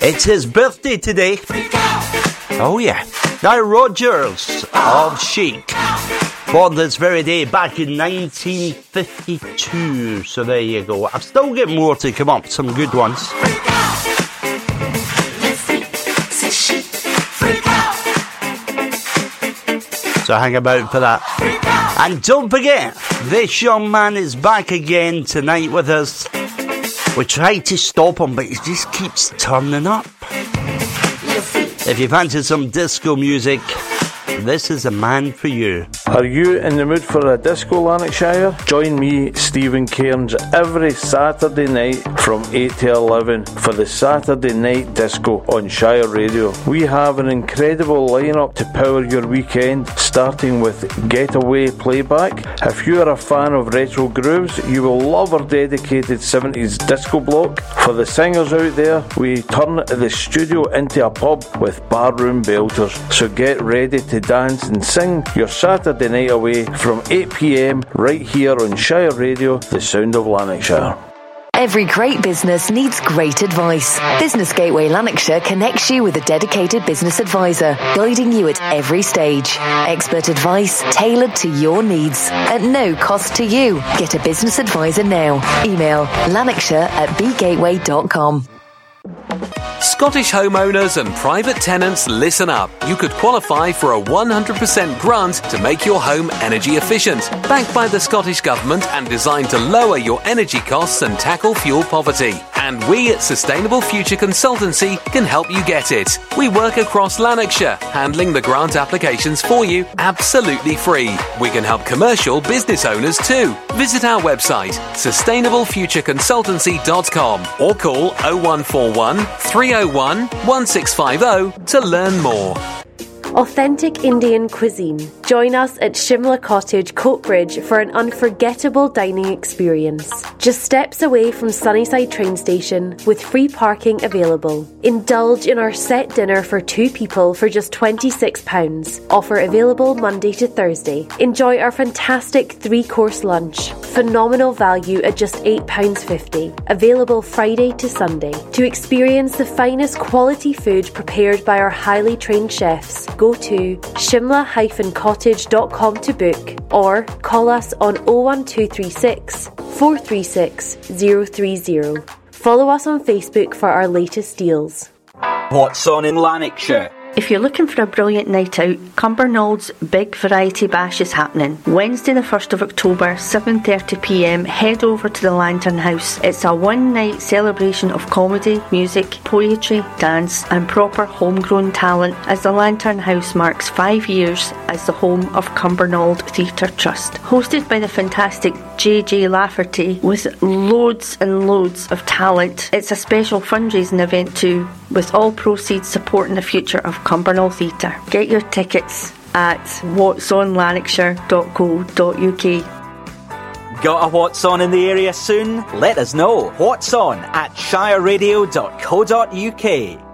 It's his birthday today. Oh yeah. Now Rogers of Chic, born this very day back in 1952. So there you go. I've still got more to come up, some good ones. So hang about for that. And don't forget, this young man is back again tonight with us. We tried to stop him, but he just keeps turning up. If you fancy some disco music, this is a man for you. Are you in the mood for a disco, Lanarkshire? Join me, Stephen Cairns, every Saturday night from 8 to 11 for the Saturday Night Disco on Shire Radio. We have an incredible lineup to power your weekend, starting with Getaway Playback. If you are a fan of retro grooves, you will love our dedicated 70s disco block. For the singers out there, we turn the studio into a pub with barroom belters. So get ready to dance and sing your Saturday night away from 8 p.m. right here on Shire Radio, the sound of Lanarkshire. Every great business needs great advice. Business Gateway Lanarkshire connects you with a dedicated business advisor, guiding you at every stage. Expert advice tailored to your needs at no cost to you. Get a business advisor now. Email lanarkshire@bgateway.com. Scottish homeowners and private tenants, listen up. You could qualify for a 100% grant to make your home energy efficient, backed by the Scottish Government and designed to lower your energy costs and tackle fuel poverty. And we at Sustainable Future Consultancy can help you get it. We work across Lanarkshire, handling the grant applications for you absolutely free. We can help commercial business owners too. Visit our website, sustainablefutureconsultancy.com, or call 0141 301 1650 to learn more. Authentic Indian cuisine. Join us at Shimla Cottage, Coatbridge for an unforgettable dining experience. Just steps away from Sunnyside train station with free parking available. Indulge in our set dinner for 2 people for just £26. Offer available Monday to Thursday. Enjoy our fantastic 3-course lunch. Phenomenal value at just £8.50. Available Friday to Sunday. To experience the finest quality food prepared by our highly trained chefs, go to shimla-cottage.com to book or call us on 01236 436 030. Follow us on Facebook for our latest deals. What's on in Lanarkshire? If you're looking for a brilliant night out, Cumbernaulds Big Variety Bash is happening. Wednesday the 1st of October, 7:30pm, head over to the Lantern House. It's a one-night celebration of comedy, music, poetry, dance and proper homegrown talent as the Lantern House marks 5 years as the home of Cumbernauld Theatre Trust. Hosted by the fantastic JJ Lafferty with loads and loads of talent, it's a special fundraising event too, with all proceeds supporting the future of Cumbernauld Theatre. Get your tickets at whatsonlanarkshire.co.uk. Got a What's On in the area soon? Let us know. What's On at shireradio.co.uk.